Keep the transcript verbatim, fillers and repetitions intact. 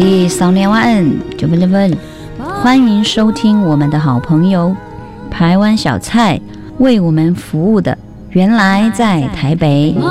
第三年晚安，九分九分，欢迎收听我们的好朋友台湾小菜为我们服务的，原来在台北。